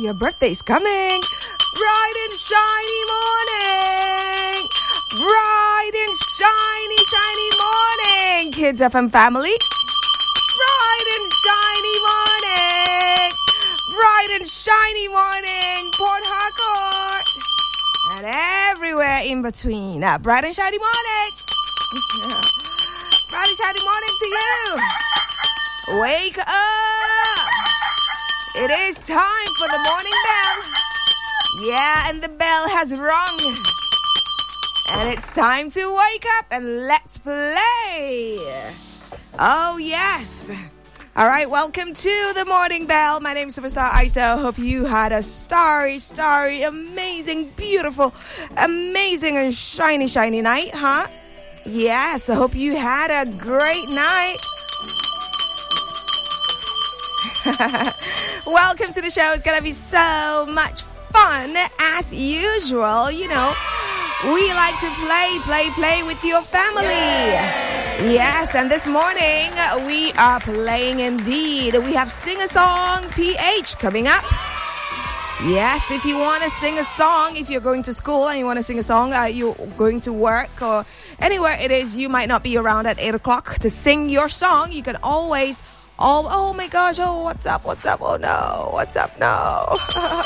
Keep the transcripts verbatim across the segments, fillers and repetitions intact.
your birthday's coming. Bright and shiny morning. Bright and shiny, shiny morning, Kids F M family. Bright and shiny morning. Bright and shiny morning, Port Harcourt. And everywhere in between. Uh, bright and shiny morning. Bright and shiny morning to you. Wake up. It is time for the morning bell. Yeah, and the bell has rung. And it's time to wake up and let's play. Oh, yes. All right, welcome to the Morning Bell. My name is Superstar Isa. Hope you had a starry, starry, amazing, beautiful, amazing and shiny, shiny night, huh? Yes, I hope you had a great night. Welcome to the show. It's going to be so much fun as usual. You know, we like to play, play, play with your family. Yes, and this morning we are playing indeed. We have Sing a Song P H coming up. Yes, if you want to sing a song, if you're going to school and you want to sing a song, uh, you're going to work or anywhere it is, you might not be around at eight o'clock to sing your song. You can always, oh, oh my gosh, oh, what's up, what's up, oh no, what's up, no.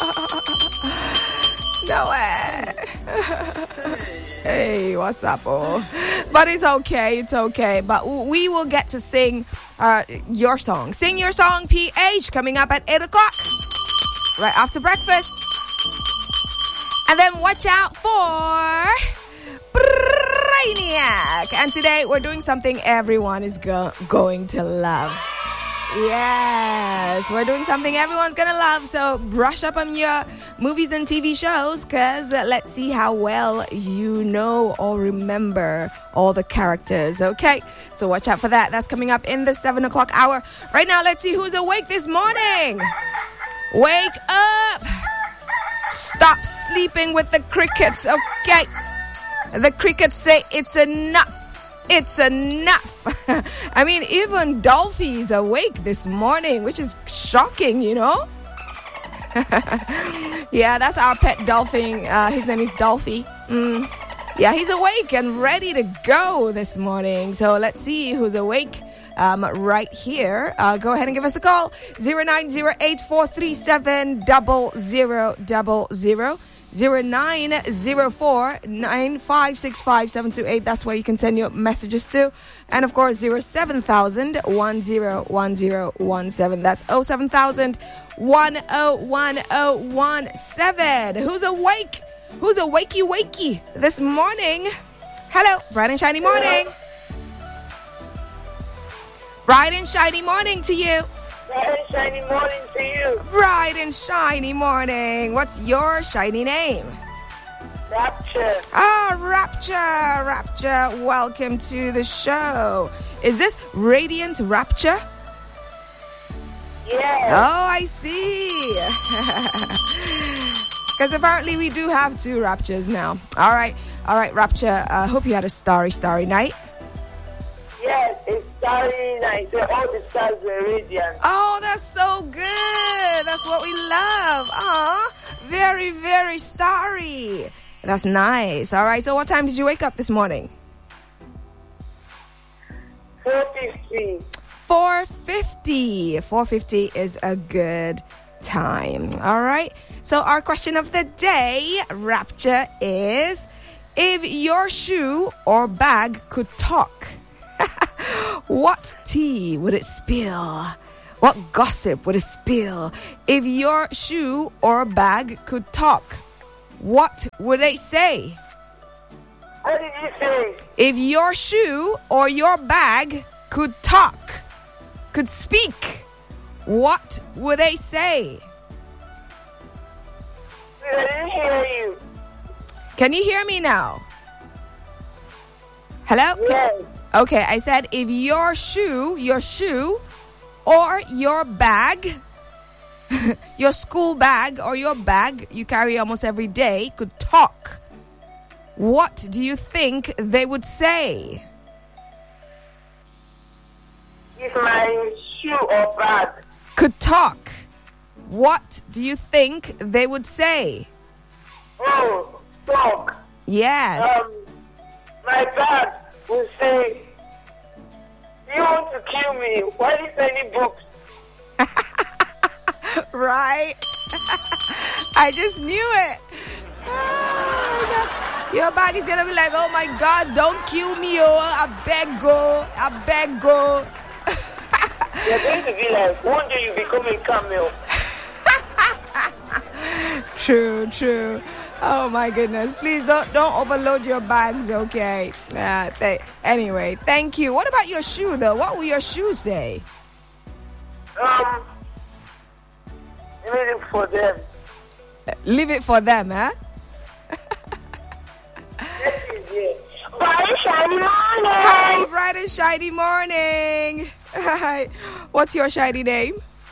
No way. Hey, what's up, oh? But it's okay, it's okay. But we will get to sing uh, your song. Sing your song, P H, coming up at eight o'clock. Right after breakfast. And then watch out for Brainiac. And today we're doing something everyone is go- going to love. Yes, we're doing something everyone's gonna love. So brush up on your movies and T V shows, because uh, let's see how well you know or remember all the characters. Okay, so watch out for that. That's coming up in the seven o'clock hour. Right now, let's see who's awake this morning. Wake up. Stop sleeping with the crickets. Okay, the crickets say it's enough. It's enough. I mean, even Dolphy's awake this morning, which is shocking, you know? Yeah, that's our pet dolphin. Uh, his name is Dolphy. Mm. Yeah, he's awake and ready to go this morning. So let's see who's awake um, right here. Uh, go ahead and give us a call. zero nine zero eight four three seven zero zero zero zero. zero nine zero four nine five six five seven two eight. That's where you can send your messages to. And of course, zero seven thousand one zero one zero one seven. That's zero seven thousand one zero one zero one seven. Who's awake? Who's a wakey wakey this morning? Hello, bright and shiny morning. Bright and shiny morning to you. Bright and shiny morning to you. Bright and shiny morning. What's your shiny name? Rapture. Ah, Rapture, Rapture. Welcome to the show. Is this Radiant Rapture? Yeah. Oh, I see. Because apparently we do have two Raptures now. All right, all right, Rapture. I uh, hope you had a starry, starry night. Yes, it's starry night. So all the stars were radiant. Oh, that's so good. That's what we love. Aw, very, very starry. That's nice. All right, so what time did you wake up this morning? four fifty. four fifty. four fifty is a good time. All right. So our question of the day, Rapture, is if your shoe or bag could talk, what tea would it spill? What gossip would it spill? If your shoe or bag could talk, what would they say? What did you say? If your shoe or your bag could talk, could speak, what would they say? I didn't hear you. Can you hear me now? Hello? Yes. Okay, I said if your shoe, your shoe or your bag, your school bag or your bag you carry almost every day could talk, what do you think they would say? If my shoe or bag Could talk. What do you think they would say? Oh, talk. Yes. Um, my dad will say, you want to kill me. Why are you sending books? Right? I just knew it. Oh my God. Your bag is gonna be like, oh my God, don't kill me, oh, I beg go, I beg go. You're going to be like, one day you become a camel. True, true. Oh my goodness. Please don't don't overload your bags, okay? Uh, th- anyway, thank you. What about your shoe though? What will your shoe say? Um, leave it for them. Leave it for them, huh? This is it. Bright shiny morning. Hi, bright and shiny morning. Hi. What's your shiny name?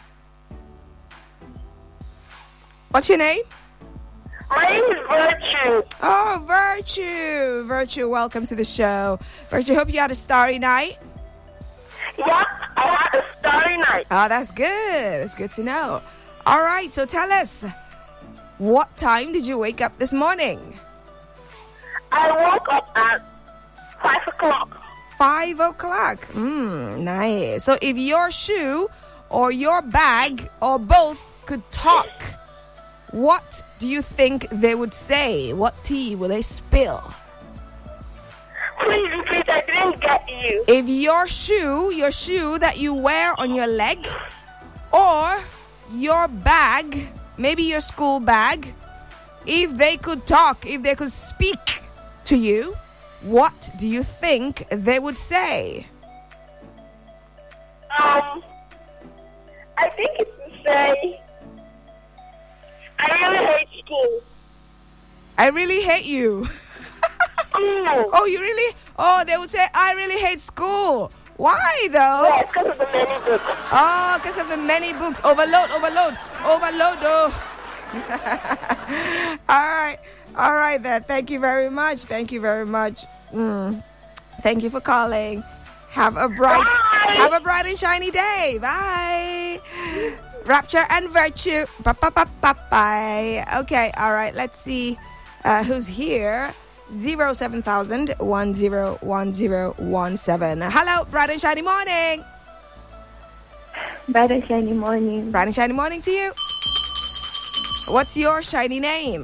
What's your name? My name is Virtue. Oh, Virtue. Virtue, welcome to the show. Virtue, hope you had a starry night. Yeah, I had a starry night. Oh, that's good. That's good to know. All right, so tell us, what time did you wake up this morning? I woke up at five o'clock. Five o'clock. Mm, nice. So if your shoe or your bag or both could talk, what do you think they would say? What tea will they spill? Please repeat, I didn't get you. If your shoe, your shoe that you wear on your leg, or your bag, maybe your school bag, if they could talk, if they could speak to you, what do you think they would say? Um, I think it's to say, I really hate school. I really hate you. School. Oh, you really? Oh, they would say, I really hate school. Why though? Yeah, it's because of the many books. Oh, because of the many books. Overload, overload, overload. Oh. All right. All right then. Thank you very much. Thank you very much. Mm. Thank you for calling. Have a bright, Bye. have a bright and shiny day. Bye. Rapture and Virtue. Bye, bye, bye, bye, bye. Okay. All right. Let's see uh, who's here. Zero seven thousand one zero one zero one seven. Hello, bright and shiny morning. Bright and shiny morning. Bright and shiny morning to you. What's your shiny name?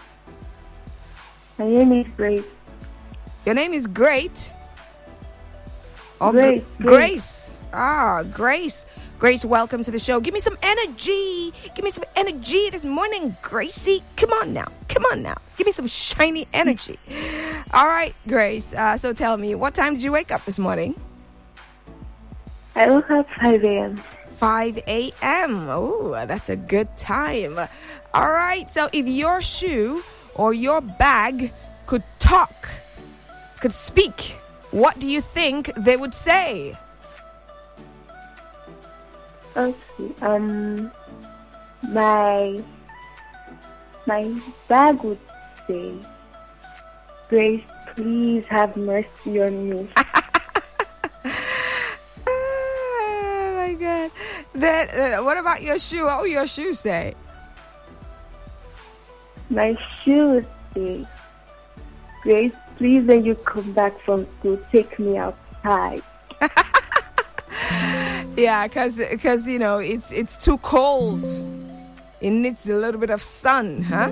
My name is Grace. Your name is Great. Oh, Grace, Gr- Grace. Grace. Ah, Grace. Grace, welcome to the show. Give me some energy. Give me some energy this morning, Gracie. Come on now. Come on now. Give me some shiny energy. All right, Grace. Uh, so tell me, what time did you wake up this morning? I woke up five a.m. five a.m. Oh, that's a good time. All right. So if your shoe or your bag could talk, could speak, what do you think they would say? Okay. Um, my my bag would say, Grace, please have mercy on me. Oh my God. Then, then what about your shoe? What will your shoe say? My shoe would say, Grace, please, when you come back from school, take me outside. Yeah, because because you know it's it's too cold. It needs a little bit of sun, huh?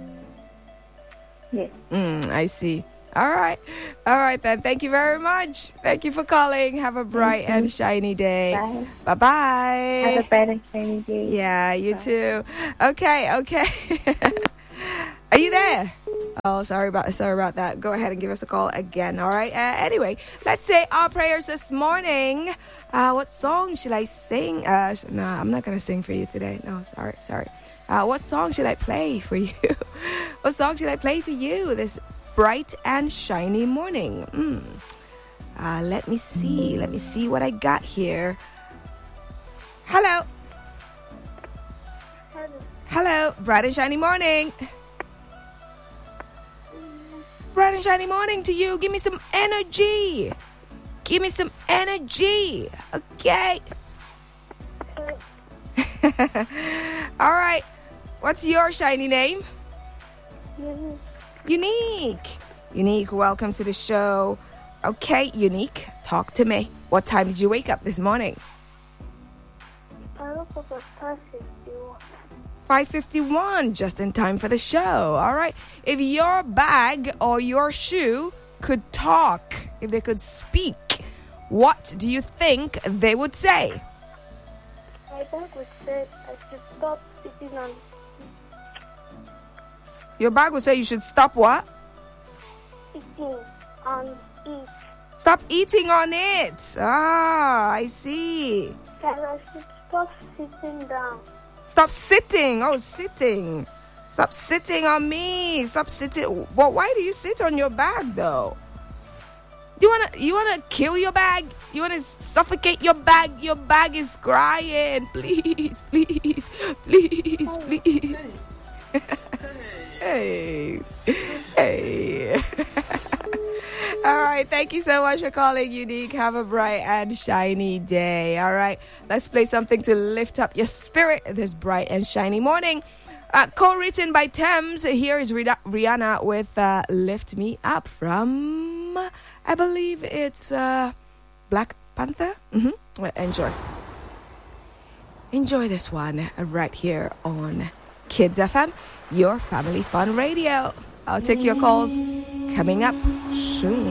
Yes. Mm, I see. All right, all right then. Thank you very much. Thank you for calling. Have a bright and shiny day. Bye. Bye bye. Have a bright and shiny day. Yeah, you Bye. too. Okay, okay. Are you there? Oh, sorry about sorry about that. Go ahead and give us a call again. All right. Uh, anyway, let's say our prayers this morning. Uh, what song should I sing? Uh, no, I'm not gonna sing for you today. No, sorry, sorry. Uh, what song should I play for you? What song should I play for you this bright and shiny morning? Mm. Uh, let me see. Let me see what I got here. Hello. Hello. Bright and shiny morning. Bright and shiny morning to you. Give me some energy. Give me some energy. Okay. All All right. What's your shiny name? Unique. Unique. Unique, welcome to the show. Okay, Unique, talk to me. What time did you wake up this morning? I woke up at five fifty-one. five fifty-one, just in time for the show. All right. If your bag or your shoe could talk, if they could speak, what do you think they would say? My bag would say I should stop sitting on Your bag would say you should stop what? sitting on it. Stop eating on it. Ah, I see. And I should stop sitting down. Stop sitting. Oh, sitting. Stop sitting on me. Stop sitting. Well, why do you sit on your bag, though? You wanna, you wanna kill your bag? You wanna suffocate your bag? Your bag is crying. Please, please, please, please. Hey, hey. All right, thank you so much for calling, Unique. Have a bright and shiny day. All right, let's play something to lift up your spirit this bright and shiny morning. Uh, co-written by Thames. Here is Rihanna with uh, Lift Me Up from, I believe it's uh, Black Panther. Mm-hmm. Enjoy. Enjoy this one right here on Kids F M, your family fun radio. I'll take your calls coming up soon.